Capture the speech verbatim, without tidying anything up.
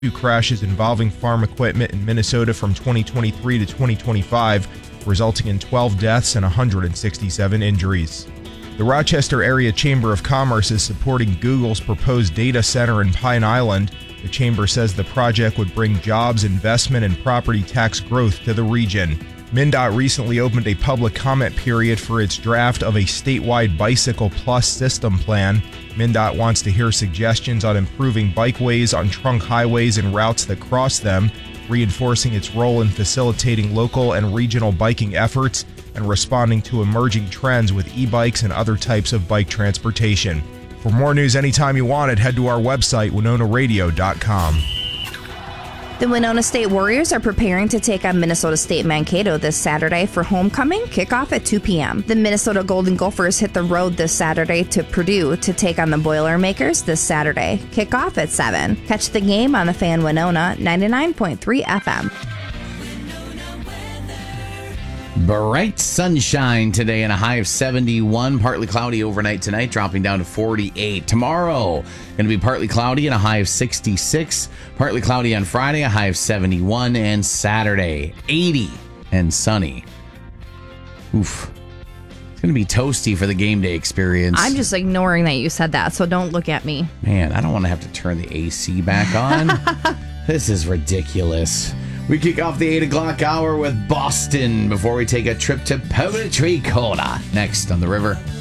two crashes involving farm equipment in Minnesota from twenty twenty-three to twenty twenty-five, resulting in twelve deaths and one hundred sixty-seven injuries. The Rochester Area Chamber of Commerce is supporting Google's proposed data center in Pine Island. The chamber says the project would bring jobs, investment, and property tax growth to the region. MnDOT recently opened a public comment period for its draft of a statewide Bicycle Plus system plan. MnDOT wants to hear suggestions on improving bikeways on trunk highways and routes that cross them, reinforcing its role in facilitating local and regional biking efforts and responding to emerging trends with e-bikes and other types of bike transportation. For more news anytime you want it, head to our website, winona radio dot com. The Winona State Warriors are preparing to take on Minnesota State Mankato this Saturday for homecoming, kickoff at two p.m. The Minnesota Golden Gophers hit the road this Saturday to Purdue to take on the Boilermakers this Saturday, kickoff at seven. Catch the game on the Fan Winona ninety-nine point three F M. Bright sunshine today and a high of seventy-one. Partly cloudy overnight tonight, dropping down to forty-eight. Tomorrow, going to be partly cloudy and a high of sixty-six. Partly cloudy on Friday, a high of seventy-one. And Saturday, eighty and sunny. Oof. It's going to be toasty for the game day experience. I'm just ignoring that you said that, so don't look at me. Man, I don't want to have to turn the A C back on. This is ridiculous. We kick off the eight o'clock hour with Boston before we take a trip to Poetry Corner next on The River.